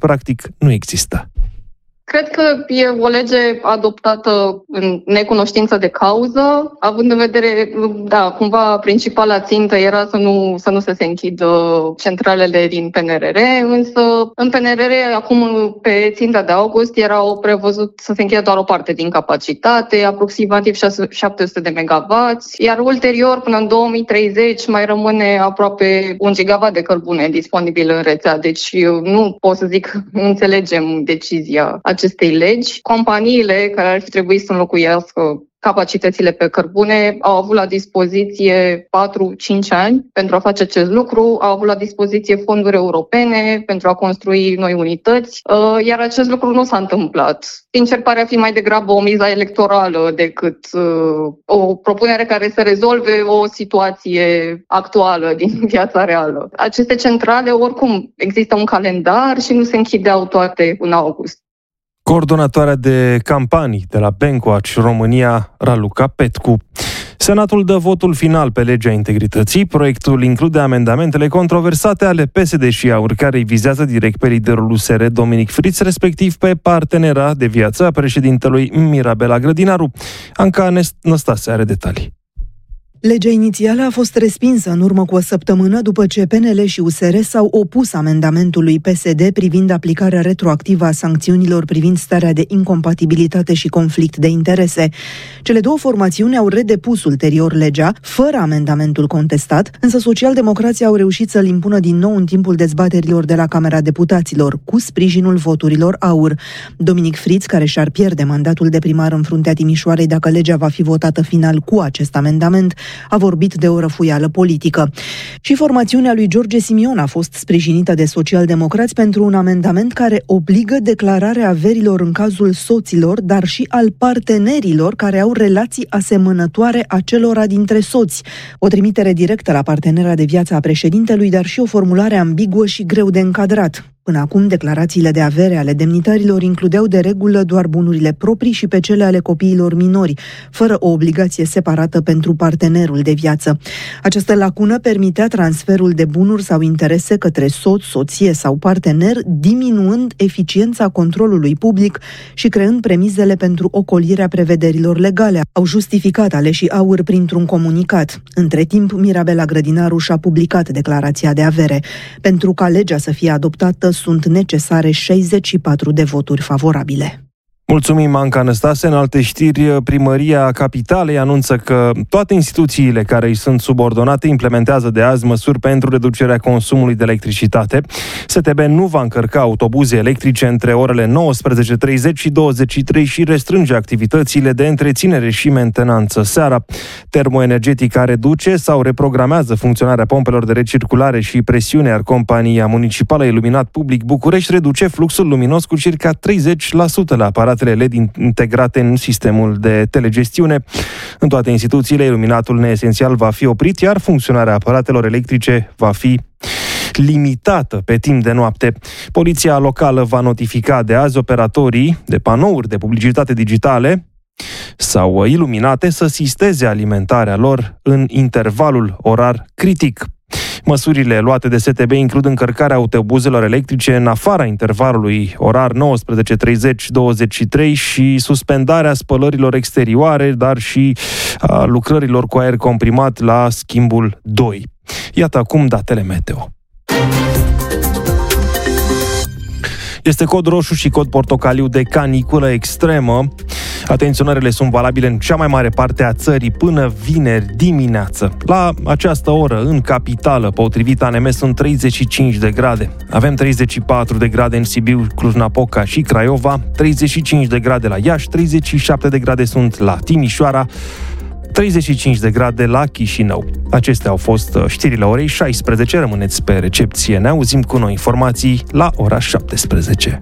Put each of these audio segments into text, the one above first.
practic nu exista. Cred că e o lege adoptată în necunoștință de cauză, având în vedere, cumva principala țintă era să nu se închidă centralele din PNRR, însă în PNRR acum pe ținta de august erau prevăzut să se închidă doar o parte din capacitate, aproximativ 700 de megawatts, iar ulterior până în 2030 mai rămâne aproape 1 gigawatt de cărbune disponibil în rețea, deci nu pot să zic înțelegem decizia acestei legi. Companiile care ar fi trebuit să înlocuiască capacitățile pe cărbune au avut la dispoziție 4-5 ani pentru a face acest lucru, au avut la dispoziție fonduri europene pentru a construi noi unități, iar acest lucru nu s-a întâmplat. Sincer, pare a fi mai degrabă o miză electorală decât o propunere care să rezolve o situație actuală din viața reală. Aceste centrale, oricum, există un calendar și nu se închideau toate în august. Coordonatoarea de campanii de la Bankwatch România, Raluca Petcu. Senatul dă votul final pe legea integrității. Proiectul include amendamentele controversate ale PSD și AUR, care îi vizează direct pe liderul USR, Dominic Friț, respectiv pe partenera de viață a președintelui Mirabela Grădinaru. Anca Năstase are detalii. Legea inițială a fost respinsă în urmă cu o săptămână după ce PNL și USR s-au opus amendamentului PSD privind aplicarea retroactivă a sancțiunilor privind starea de incompatibilitate și conflict de interese. Cele două formațiuni au redepus ulterior legea, fără amendamentul contestat, însă socialdemocrații au reușit să-l impună din nou în timpul dezbaterilor de la Camera Deputaților, cu sprijinul voturilor AUR. Dominic Friț, care și-ar pierde mandatul de primar în fruntea Timișoarei dacă legea va fi votată final cu acest amendament, a vorbit de o răfuială politică. Și formațiunea lui George Simion a fost sprijinită de socialdemocrați pentru un amendament care obligă declararea averilor în cazul soților, dar și al partenerilor care au relații asemănătoare acelora dintre soți. O trimitere directă la partenera de viață a președintelui, dar și o formulare ambiguă și greu de încadrat. Până acum, declarațiile de avere ale demnitarilor includeau de regulă doar bunurile proprii și pe cele ale copiilor minori, fără o obligație separată pentru partenerul de viață. Această lacună permitea transferul de bunuri sau interese către soț, soție sau partener, diminuând eficiența controlului public și creând premizele pentru ocolirea prevederilor legale, au justificat aleșii AUR printr-un comunicat. Între timp, Mirabela Grădinaru și-a publicat declarația de avere. Pentru ca legea să fie adoptată, sunt necesare 64 de voturi favorabile. Mulțumim, Anca Năstase. În alte știri, Primăria Capitalei anunță că toate instituțiile care îi sunt subordonate implementează de azi măsuri pentru reducerea consumului de electricitate. STB nu va încărca autobuze electrice între orele 19:30 și 23 și restrânge activitățile de întreținere și mentenanță seara. Termoenergetica reduce sau reprogramează funcționarea pompelor de recirculare și presiune, iar compania municipală Iluminat Public București reduce fluxul luminos cu circa 30% la aparatele LED integrate în sistemul de telegestiune. În toate instituțiile, iluminatul neesențial va fi oprit, iar funcționarea aparatelor electrice va fi limitată pe timp de noapte. Poliția locală va notifica de azi operatorii de panouri de publicitate digitale sau iluminate să sisteze alimentarea lor în intervalul orar critic. Măsurile luate de STB includ încărcarea autobuzelor electrice în afara intervalului orar 19:30-23 și suspendarea spălărilor exterioare, dar și a lucrărilor cu aer comprimat la schimbul 2. Iată acum datele meteo. Este cod roșu și cod portocaliu de caniculă extremă. Atenționările sunt valabile în cea mai mare parte a țării până vineri dimineață. La această oră, în capitală, potrivit ANM, sunt 35 de grade. Avem 34 de grade în Sibiu, Cluj-Napoca și Craiova, 35 de grade la Iași, 37 de grade sunt la Timișoara, 35 de grade la Chișinău. Acestea au fost știrile orei 16. Rămâneți pe recepție. Ne auzim cu noi informații la ora 17.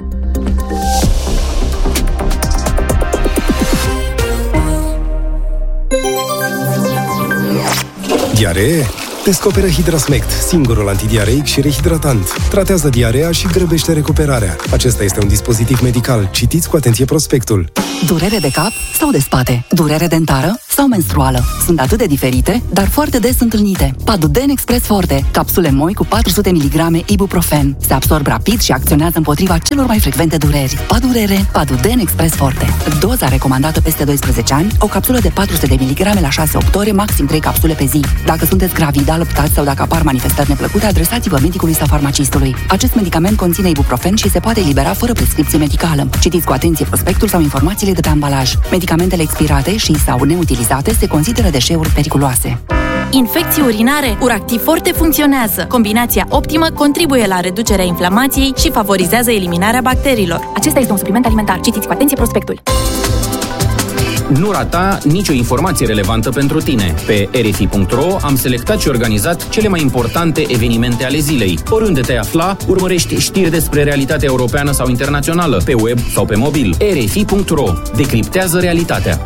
Diaree? Descoperă Hidrasmect, singurul antidiareic și rehidratant. Tratează diarea și grăbește recuperarea. Acesta este un dispozitiv medical. Citiți cu atenție prospectul. Durere de cap sau de spate? Durere dentară sau menstruală? Sunt atât de diferite, dar foarte des întâlnite. Paduden Express Forte, capsule moi cu 400 mg ibuprofen. Se absorb rapid și acționează împotriva celor mai frecvente dureri. Padurere, Paduden Express Forte. Doza recomandată peste 12 ani, o capsulă de 400 de mg la 6-8 ore, maxim 3 capsule pe zi. Dacă sunteți gravid, alăptați sau dacă apar manifestări neplăcute, adresați-vă medicului sau farmacistului. Acest medicament conține ibuprofen și se poate elibera fără prescripție medicală. Citiți cu atenție prospectul sau informațiile de pe ambalaj. Medicamentele expirate și sau neutilizate se consideră deșeuri periculoase. Infecții urinare, Uractiv Forte funcționează. Combinația optimă contribuie la reducerea inflamației și favorizează eliminarea bacteriilor. Acesta este un supliment alimentar. Citiți cu atenție prospectul. Nu rata nicio informație relevantă pentru tine. Pe rfi.ro am selectat și organizat cele mai importante evenimente ale zilei. Oriunde te afla, urmărești știri despre realitatea europeană sau internațională, pe web sau pe mobil. rfi.ro decriptează realitatea.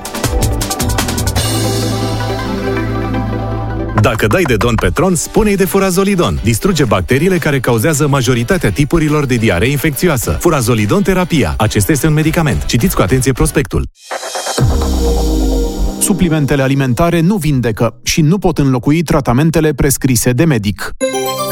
Dacă dai de Don Petron, spune-i de Furazolidon. Distruge bacteriile care cauzează majoritatea tipurilor de diaree infecțioasă. Furazolidon terapia. Acesta este un medicament. Citiți cu atenție prospectul. Suplimentele alimentare nu vindecă și nu pot înlocui tratamentele prescrise de medic.